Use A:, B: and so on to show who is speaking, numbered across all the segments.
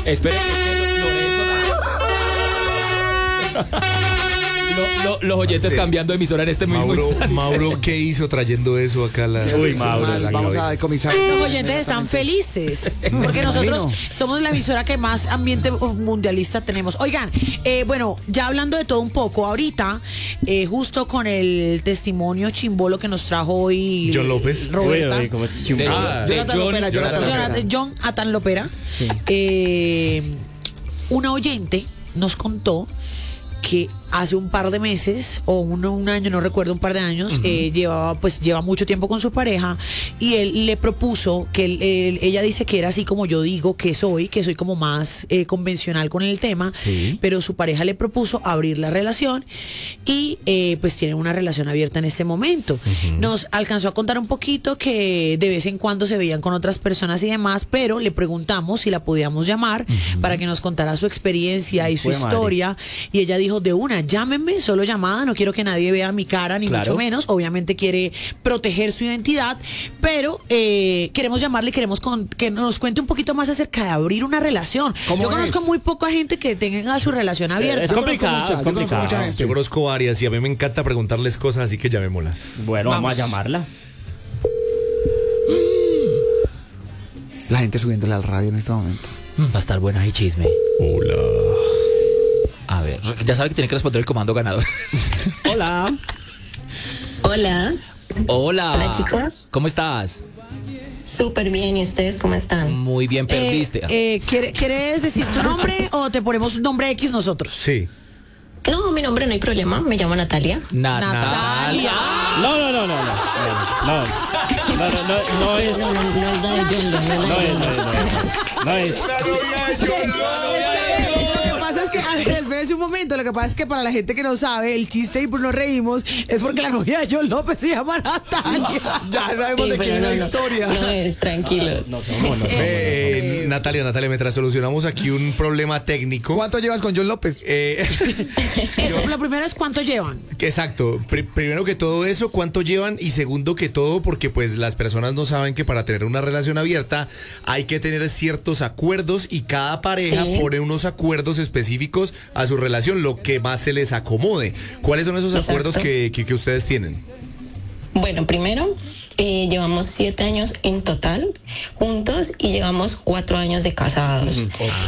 A: Espere, los oyentes cambiando de emisora en este mismo instante.
B: Mauro, ¿qué hizo trayendo eso acá?
C: Uy, Mauro.
D: Vamos a decomisar.
E: Los oyentes están felices porque nosotros somos la emisora que más ambiente mundialista tenemos. Oigan, bueno, ya hablando de todo un poco, ahorita, justo con el testimonio chimbolo que nos trajo hoy
B: John López.
E: Roberta.
C: Uy, como chimbolo.
E: Jonathan Lopera. Una oyente nos contó que hace un par de meses o un año, no recuerdo, un par de años, lleva mucho tiempo con su pareja y él le propuso que ella dice que era así como yo digo que soy como más convencional con el tema, pero su pareja le propuso abrir la relación y pues tienen una relación abierta en este momento. Nos alcanzó a contar un poquito que de vez en cuando se veían con otras personas y demás, pero le preguntamos si la podíamos llamar para que nos contara su experiencia y su historia, y ella dijo: de una, llámenme, solo llamada, no quiero que nadie vea mi cara, ni mucho menos, obviamente quiere proteger su identidad, pero queremos llamarle, queremos que nos cuente un poquito más acerca de abrir una relación. Yo conozco muy poca gente que tenga su relación abierta.
C: Es complicado, es complicado.
B: Yo conozco varias y a mí me encanta preguntarles cosas, así que llamémoslas.
C: Bueno, vamos a llamarla.
D: La gente subiéndole al radio en este momento.
A: Va a estar buena y chisme.
B: Hola.
A: A ver, ya sabe que tiene que responder el comando ganador.
C: Hola.
F: Hola.
A: Hola.
F: Hola, chicos.
A: ¿Cómo estás?
F: Súper bien, ¿y ustedes cómo están?
A: Muy bien, perdiste.
E: ¿Quieres decir tu nombre o te ponemos un nombre X nosotros?
B: Sí.
F: No, mi nombre no hay problema, me llamo Natalia.
E: Natalia.
C: No es.
E: Lo que pasa es que, a ver, espérense un momento. Lo que pasa es que para la gente que no sabe, el chiste y pues nos reímos es porque la novia de John López se llama Natalia.
D: Ya sabemos de quién es la historia.
F: No es, tranquilos.
B: Natalia, mientras solucionamos aquí un problema técnico.
D: ¿Cuánto llevas con John López?
E: Eso, lo primero es cuánto llevan.
B: Exacto. Primero que todo eso, cuánto llevan, y segundo que todo, porque pues las personas no saben que para tener una relación abierta hay que tener ciertos acuerdos y cada pareja pone unos acuerdos específicos a su relación, lo que más se les acomode. ¿Cuáles son esos acuerdos que ustedes tienen?
F: Bueno, primero, llevamos 7 años en total juntos y llevamos 4 años de casados.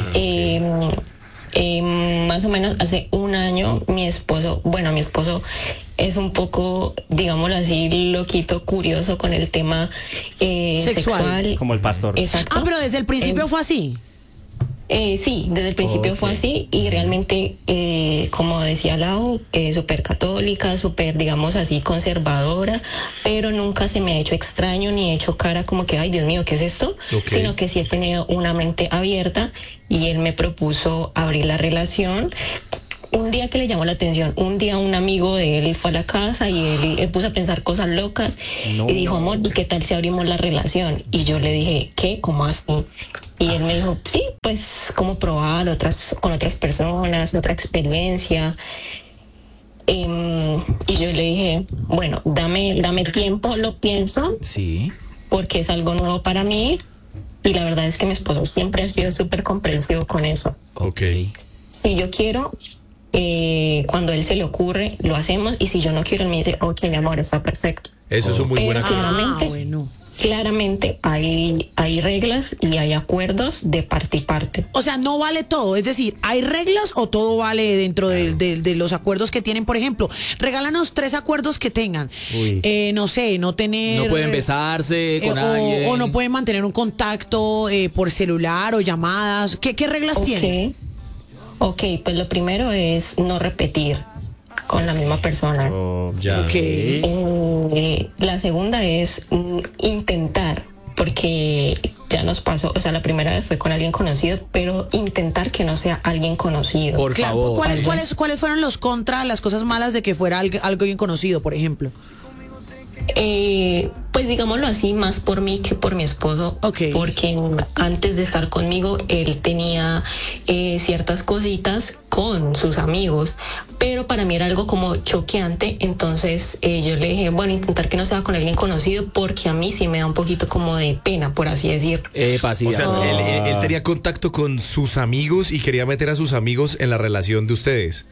F: Más o menos hace un año mi esposo es un poco, digámoslo así, loquito, curioso con el tema sexual.
C: Como el pastor.
F: Exacto.
E: Pero desde el principio fue así.
F: Sí, desde el principio fue así, y realmente, como decía Lau, súper católica, súper, digamos así, conservadora, pero nunca se me ha hecho extraño ni he hecho cara como que, ay, Dios mío, ¿qué es esto? Sino que sí he tenido una mente abierta y él me propuso abrir la relación. Un día que le llamó la atención, un día un amigo de él fue a la casa y él puso a pensar cosas locas y dijo: amor, ¿y qué tal si abrimos la relación? Y yo le dije: ¿qué? ¿Cómo así? Y él me dijo: sí, pues como probar con otras personas, otra experiencia. Y yo le dije: bueno, dame tiempo, lo pienso.
A: Sí.
F: Porque es algo nuevo para mí. Y la verdad es que mi esposo siempre ha sido súper comprensivo con eso.
B: Ok.
F: Si yo quiero, cuando a él se le ocurre, lo hacemos. Y si yo no quiero, él me dice: ok, mi amor, está perfecto.
B: Eso es un muy buen
F: acuerdo. Claramente hay reglas y hay acuerdos de parte y parte.
E: O sea, no vale todo. Es decir, ¿hay reglas o todo vale dentro de los acuerdos que tienen? Por ejemplo, regálanos 3 acuerdos que tengan. No sé, no tener...
A: No pueden besarse con alguien.
E: O no pueden mantener un contacto por celular o llamadas. ¿Qué reglas tienen?
F: Ok, pues lo primero es no repetir con la misma persona. La segunda es funciona, porque ya nos pasó, o sea, la primera vez fue con alguien conocido, pero intentar que no sea alguien conocido.
A: Por favor.
E: ¿Cuáles fueron las cosas malas de que fuera alguien conocido, por ejemplo?
F: Pues digámoslo así, más por mí que por mi esposo,
E: Ok.
F: porque antes de estar conmigo él tenía ciertas cositas con sus amigos, pero para mí era algo como choqueante, entonces yo le dije, bueno, intentar que no sea con alguien conocido, porque a mí sí me da un poquito como de pena, por así decirlo.
A: Sí,
B: O sea, él tenía contacto con sus amigos y quería meter a sus amigos en la relación de ustedes.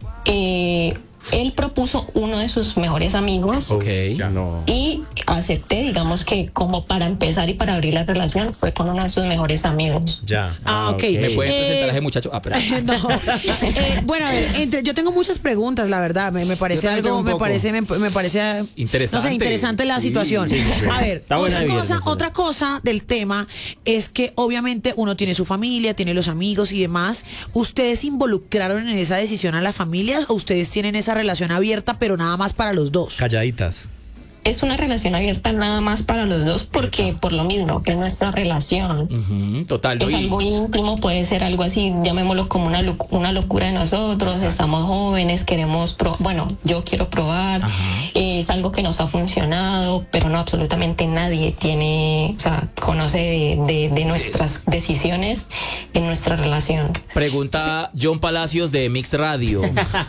F: Él propuso uno de sus mejores amigos.
A: Ok.
C: No.
F: Y acepté, digamos que como para empezar y para abrir la relación fue con uno de sus mejores amigos.
B: Ya.
E: Ok.
A: ¿Me pueden presentar a ese muchacho? Pero...
E: No. Bueno, a ver, yo tengo muchas preguntas, la verdad. Me parece
D: también tengo
E: algo,
D: un
E: me
D: poco.
E: parece
A: Interesante.
E: No sé, interesante la situación. A ver,
C: Está buena viernes, ¿no?
E: otra cosa del tema es que obviamente uno tiene su familia, tiene los amigos y demás. ¿Ustedes involucraron en esa decisión a las familias o ustedes tienen esa relación abierta, pero nada más para los dos?
B: Calladitas.
F: Es una relación abierta nada más para los dos porque por lo mismo que nuestra relación
A: Total, ¿no?
F: es algo íntimo, puede ser algo así, llamémoslo como una locura de nosotros. Estamos jóvenes, queremos bueno, yo quiero probar, es algo que nos ha funcionado, pero no, absolutamente nadie tiene, o sea, conoce de nuestras decisiones en nuestra relación.
A: Pregunta John Palacios de Mix Radio.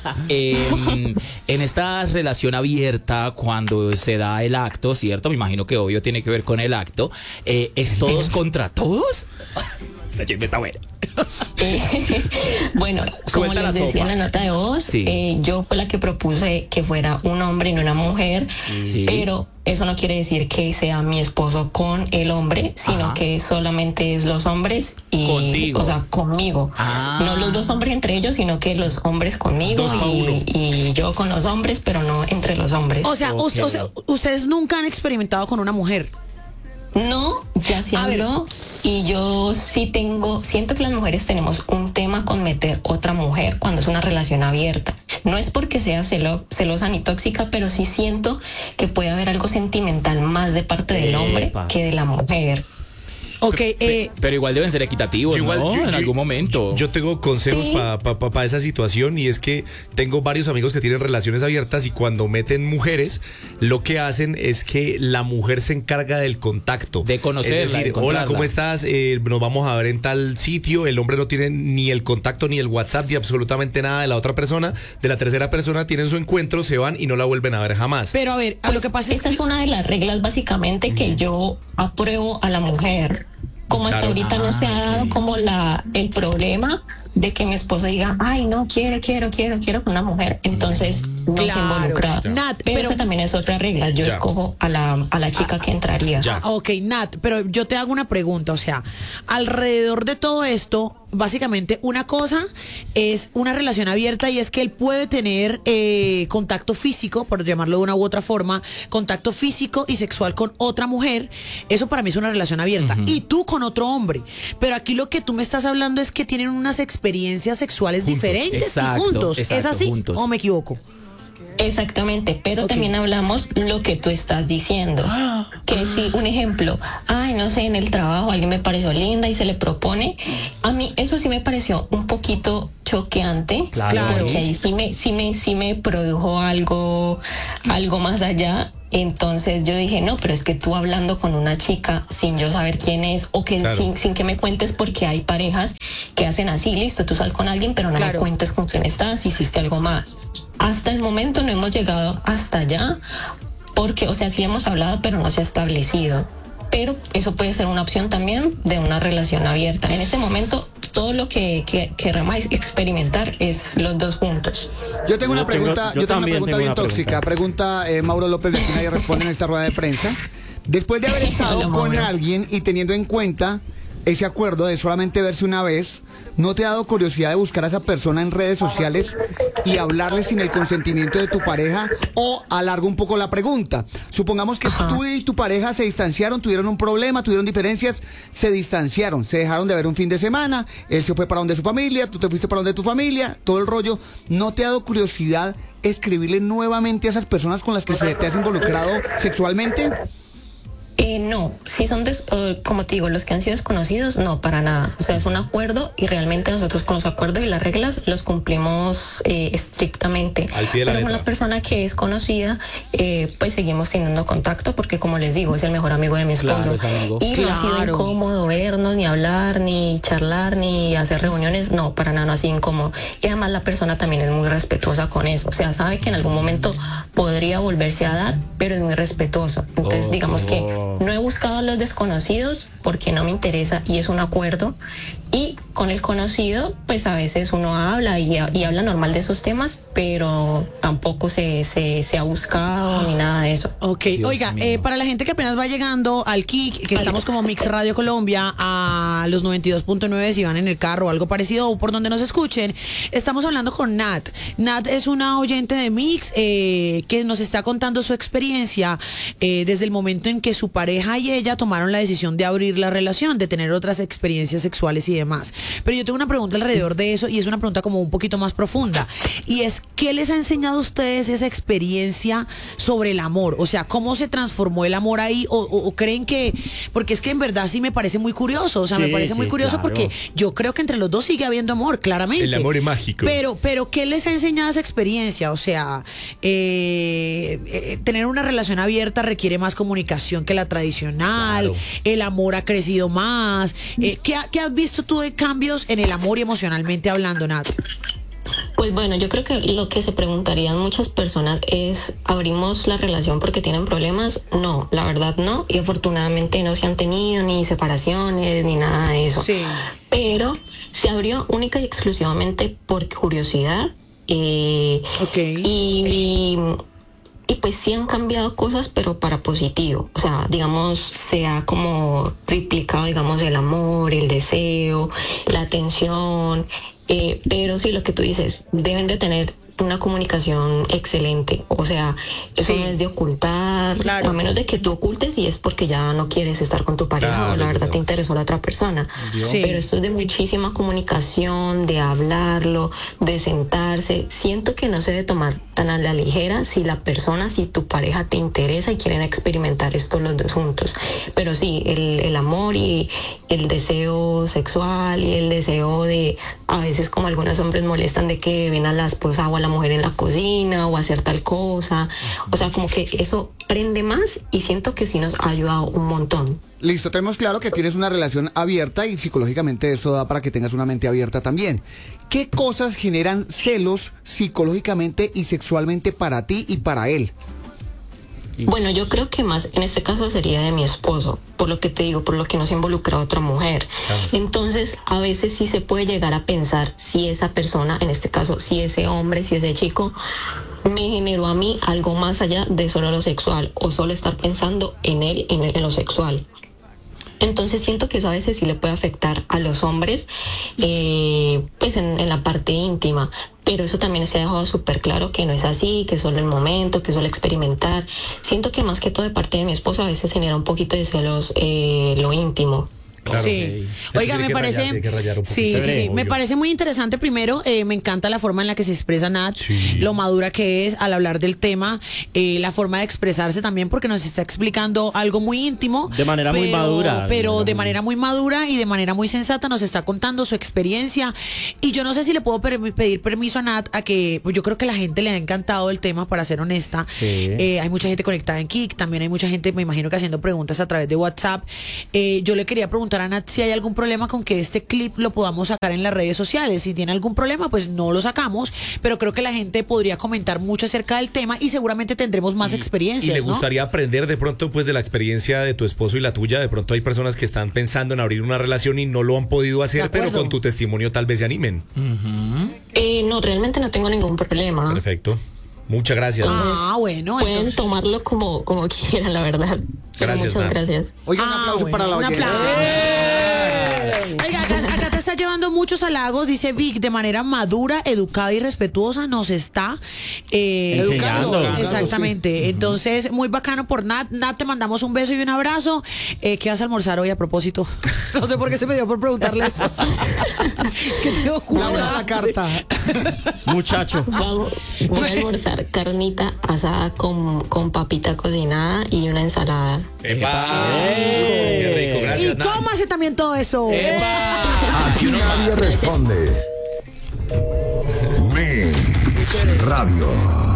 A: En esta relación abierta, cuando se da el acto, ¿cierto? Me imagino que obvio tiene que ver con el acto. ¿Es todos contra todos? Esa chisme está buena.
F: Bueno, como
A: Suelta la
F: les decía en
A: sopa.
F: la nota de voz,
A: Sí.
F: yo fue la que propuse que fuera un hombre y no una mujer,
A: Sí.
F: pero eso no quiere decir que sea mi esposo con el hombre, sino
A: Ajá.
F: que solamente es los hombres y,
A: Contigo.
F: o sea, conmigo.
A: Ah.
F: No los dos hombres entre ellos, sino que los hombres conmigo
B: Dos pa' uno.
F: y yo con los hombres, pero no entre los hombres.
E: O sea, ustedes nunca han experimentado con una mujer.
F: No, ya se
E: A ver.
F: habló y yo sí siento que las mujeres tenemos un tema con meter otra mujer cuando es una relación abierta. No es porque sea celosa ni tóxica, pero sí siento que puede haber algo sentimental más de parte del hombre
C: Epa.
F: que de la mujer.
E: Ok,
A: Pero igual deben ser equitativos, ¿no? En algún momento.
B: Yo tengo consejos
F: Sí.
B: para esa situación, y es que tengo varios amigos que tienen relaciones abiertas y cuando meten mujeres, lo que hacen es que la mujer se encarga del contacto.
A: De conocerla,
B: Es
A: de
B: decir,
A: encontrarla.
B: hola, ¿cómo estás? Nos vamos a ver en tal sitio. El hombre no tiene ni el contacto, ni el WhatsApp, ni absolutamente nada de la otra persona. De la tercera persona tienen su encuentro, se van y no la vuelven a ver jamás.
E: pero a ver, lo que pasa es
F: Esta
E: que
F: es una de las reglas básicamente que yo apruebo a la mujer. Como hasta
B: Claro.
F: ahorita no se ha dado como el problema de que mi esposo diga, ay, no, quiero con una mujer. Entonces no se
E: Claro.
F: involucra.
E: Nat,
F: pero
E: pero-
F: esa también es otra regla. Yo
B: Ya.
F: escojo a la chica que entraría.
E: Ok, Nat, pero yo te hago una pregunta, o sea, alrededor de todo esto, básicamente una cosa es una relación abierta y es que él puede tener contacto físico, por llamarlo de una u otra forma, contacto físico y sexual con otra mujer. Eso para mí es una relación abierta. Y tú con otro hombre. Pero aquí lo que tú me estás hablando es que tienen unas experiencias sexuales diferentes
A: Exacto,
E: y juntos.
A: exacto,
E: ¿Es así
A: juntos.
E: o me equivoco?
F: Exactamente, pero
E: Ok.
F: también hablamos lo que tú estás diciendo. Que si, un ejemplo, ay, no sé, en el trabajo alguien me pareció linda y se le propone, a mí eso sí me pareció un poquito choqueante,
E: Claro.
F: porque ahí sí me produjo algo más allá. Entonces yo dije, no, pero es que tú hablando con una chica sin yo saber quién es, o que
B: Claro.
F: sin que me cuentes, porque hay parejas que hacen así, listo, tú sales con alguien, pero no
E: Claro.
F: me cuentes con quién estás, hiciste algo más. Hasta el momento no hemos llegado hasta allá, porque, o sea, sí hemos hablado, pero no se ha establecido. Pero eso puede ser una opción también de una relación abierta. En este momento, todo lo que queramos experimentar es los dos juntos.
D: Yo tengo una
C: Yo tengo-
D: pregunta,
C: yo
D: yo tengo una
C: también
D: pregunta
C: tengo
D: bien
C: una
D: tóxica. Pregunta Mauro López de aquí, nadie responde en esta rueda de prensa. Después de haber estado
F: Hola,
D: con
F: Mauro.
D: alguien y teniendo en cuenta ese acuerdo de solamente verse una vez, ¿no te ha dado curiosidad de buscar a esa persona en redes sociales y hablarle sin el consentimiento de tu pareja? O alargo un poco la pregunta. Supongamos que tú y tu pareja se distanciaron, tuvieron un problema, tuvieron diferencias, se distanciaron, se dejaron de ver un fin de semana, él se fue para donde su familia, tú te fuiste para donde tu familia, todo el rollo. ¿No te ha dado curiosidad escribirle nuevamente a esas personas con las que te has involucrado sexualmente?
F: No, si son, como te digo, los que han sido desconocidos, no, para nada. O sea, es un acuerdo y realmente nosotros con los acuerdos y las reglas los cumplimos estrictamente.
B: Al pie de la
F: Pero con
B: letra.
F: la persona que es conocida, pues seguimos teniendo contacto porque, como les digo, es el mejor amigo de mi esposo.
A: Claro, es amigo.
F: Y no ha sido
E: Claro.
F: incómodo vernos, ni hablar, ni charlar, ni hacer reuniones. No, para nada, no ha sido incómodo. Y además la persona también es muy respetuosa con eso. O sea, sabe que en algún momento podría volverse a dar, pero es muy respetuoso. Entonces, digamos que no he buscado a los desconocidos porque no me interesa y es un acuerdo. Y con el conocido, pues a veces uno habla y habla normal de esos temas, pero tampoco se ha buscado ni nada de eso.
E: Ok,
A: Dios
E: oiga,
A: mío.
E: para la gente que apenas va llegando al Kik, que estamos como Mix Radio Colombia a los 92.9, si van en el carro o algo parecido o por donde nos escuchen, estamos hablando con Nat. Nat es una oyente de Mix que nos está contando su experiencia desde el momento en que su pareja y ella tomaron la decisión de abrir la relación, de tener otras experiencias sexuales y demás. Pero yo tengo una pregunta alrededor de eso y es una pregunta como un poquito más profunda. Y es, ¿qué les ha enseñado a ustedes esa experiencia sobre el amor? O sea, ¿cómo se transformó el amor ahí? ¿O creen que...? Porque es que en verdad sí me parece muy curioso. O sea, me
C: Sí,
E: parece muy
C: sí,
E: curioso
C: claro.
E: porque yo creo que entre los dos sigue habiendo amor, claramente.
B: El amor es mágico.
E: Pero ¿qué les ha enseñado esa experiencia? O sea, tener una relación abierta requiere más comunicación que la tradicional.
B: Claro.
E: El amor ha crecido más. ¿Qué has visto tú de cambios en el amor y emocionalmente hablando, Nat?
F: Pues bueno, yo creo que lo que se preguntarían muchas personas es, ¿abrimos la relación porque tienen problemas? No, la verdad no, y afortunadamente no se han tenido ni separaciones ni nada de eso.
E: Sí.
F: Pero se abrió única y exclusivamente por curiosidad.
E: Ok.
F: Y pues sí han cambiado cosas, pero para positivo. O sea, digamos, se ha como triplicado, digamos, el amor, el deseo, la atención. Pero sí, lo que tú dices, deben de tener una comunicación excelente. O sea, eso
E: Sí.
F: no es de ocultar,
E: Claro.
F: a menos de que tú ocultes y es porque ya no quieres estar con tu pareja
B: Claro,
F: o la verdad
B: claro.
F: te interesó la otra persona.
E: Sí.
F: Pero esto es de muchísima comunicación, de hablarlo, de sentarse. Siento que no se debe tomar tan a la ligera si tu pareja te interesa y quieren experimentar esto los dos juntos. Pero sí, el amor y el deseo sexual y el deseo de, a veces como algunos hombres molestan de que ven a la esposa o a la mujer en la cocina o hacer tal cosa. O sea, como que eso prende más y siento que sí nos ha ayudado un montón.
D: Listo, tenemos claro que tienes una relación abierta y psicológicamente eso da para que tengas una mente abierta también. ¿Qué cosas generan celos psicológicamente y sexualmente para ti y para él?
F: Bueno, yo creo que más en este caso sería de mi esposo, por lo que te digo, por lo que no se involucra otra mujer. Entonces, a veces sí se puede llegar a pensar si esa persona, en este caso, si ese hombre, si ese chico, me generó a mí algo más allá de solo lo sexual o solo estar pensando en él, en lo sexual. Entonces siento que eso a veces sí le puede afectar a los hombres, pues en la parte íntima. Pero eso también se ha dejado súper claro que no es así, que es solo el momento, que es solo experimentar. Siento que más que todo de parte de mi esposo a veces genera un poquito de celos lo íntimo.
B: Claro.
E: Sí.
B: Eso
E: Oiga,
B: tiene
E: me
B: que
E: parece.
B: rayar, tiene que rayar un
E: Sí,
B: poquito.
E: sí, sí. Me
B: Obvio.
E: parece muy interesante. Primero, me encanta la forma en la que se expresa Nat,
B: Sí.
E: lo madura que es al hablar del tema, la forma de expresarse también, porque nos está explicando algo muy íntimo.
C: De manera muy madura.
E: Pero de manera muy madura y de manera muy sensata nos está contando su experiencia. Y yo no sé si le puedo pedir permiso a Nat a que, pues yo creo que a la gente le ha encantado el tema, para ser honesta.
C: Sí.
E: Hay mucha gente conectada en Kik, también hay mucha gente, me imagino que haciendo preguntas a través de WhatsApp. Yo le quería preguntar a Nat si hay algún problema con que este clip lo podamos sacar en las redes sociales. Si tiene algún problema, pues no lo sacamos, pero creo que la gente podría comentar mucho acerca del tema y seguramente tendremos más experiencias,
B: Y le
E: ¿no?
B: gustaría aprender de pronto pues de la experiencia de tu esposo y la tuya. De pronto hay personas que están pensando en abrir una relación y no lo han podido
E: De
B: hacer, pero
E: acuerdo.
B: con tu testimonio tal vez se animen.
F: No, realmente no tengo ningún problema.
B: Perfecto. Muchas gracias.
E: Bueno,
F: Pueden
E: entonces.
F: tomarlo como quieran, la verdad. Pero
B: Gracias,
F: muchas
B: Nat.
F: gracias.
D: Oiga, un aplauso
E: Bueno,
D: para la
E: un
D: oyente.
E: aplauso. Oiga, acá te está está llevando muchos halagos, dice Vic, de manera madura, educada y respetuosa, nos está
C: Enseñando.
E: Exactamente. Entonces, muy bacano por Nat. Nat, te mandamos un beso y un abrazo. ¿Qué vas a almorzar hoy a propósito? No sé por qué se me dio por preguntarle eso. Es que tengo
D: Laura la carta.
C: Muchacho.
F: Voy a almorzar carnita asada con papita cocinada y una ensalada.
B: ¡Epa! ¡Qué rico!
E: Y
B: Gracias, Nat.
E: cómase también todo eso.
G: Aquí nadie responde. Mix Radio.